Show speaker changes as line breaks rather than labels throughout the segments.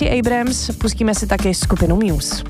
Stacey Abrams, pustíme si taky skupinu Muse.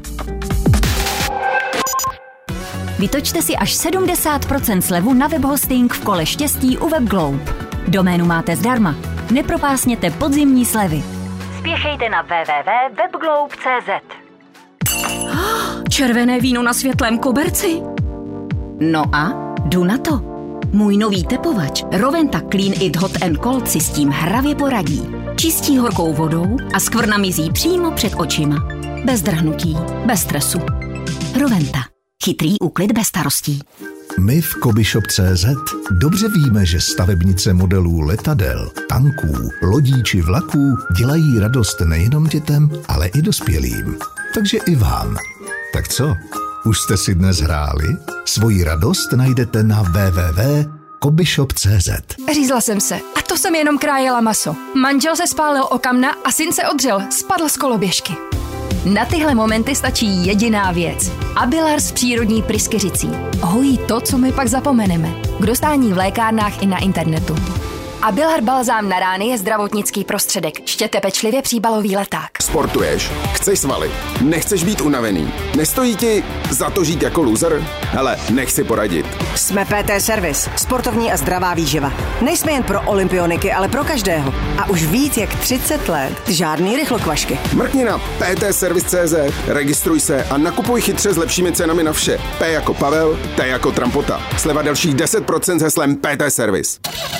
Vytočte si až 70% slevu na webhosting v kole štěstí u WebGlobe. Doménu máte zdarma. Nepropásněte podzimní slevy. Spěchejte na www.webglobe.cz.
Červené víno na světlém koberci.
No a jdu na to. Můj nový tepovač Roventa Clean It Hot and Cold si s tím hravě poradí. Čistí horkou vodou a skvrna mizí přímo před očima. Bez drhnutí, bez stresu. Roventa. Chytrý úklid bez starostí.
My v Kobyshop.cz dobře víme, že stavebnice modelů letadel, tanků, lodí či vlaků dělají radost nejenom dětem, ale i dospělým. Takže i vám. Tak co? Už jste si dnes hráli? Svoji radost najdete na www.kobyshop.cz.
Řízla jsem se a to jsem jenom krájela maso. Manžel se spálil o kamna a syn se odřel, spadl z koloběžky. Na tyhle momenty stačí jediná věc. Abilars přírodní pryskyřicí. Hojí to, co my pak zapomeneme. K dostání v lékárnách i na internetu. Abilar balzám na rány je zdravotnický prostředek. Čtěte pečlivě příbalový leták.
Sportuješ? Chceš svaly? Nechceš být unavený? Nestojí ti za to žít jako loser? Hele, nech si poradit.
Jsme PT Service, sportovní a zdravá výživa. Nejsme jen pro olympioniky, ale pro každého. A už víc jak 30 let žádný rychlokvašky.
Mrkni na ptservice.cz, registruj se a nakupuj chytře s lepšími cenami na vše. P jako Pavel, T jako Trampota. Sleva dalších 10% s heslem PT Service.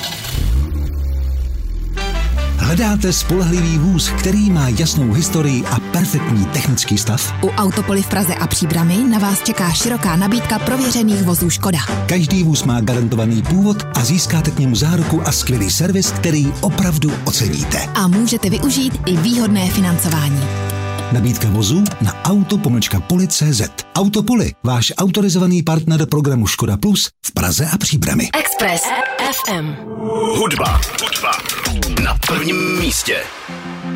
Hledáte spolehlivý vůz, který má jasnou historii a perfektní technický stav?
U Autopoly v Praze a Příbrami na vás čeká široká nabídka prověřených vozů Škoda.
Každý vůz má garantovaný původ a získáte k němu záruku a skvělý servis, který opravdu oceníte.
A můžete využít i výhodné financování.
Nabídka vozů na auto-poli.cz. Autopoly, váš autorizovaný partner programu Škoda Plus v Praze a Příbrami.
Express FM.
Hudba na prvním místě.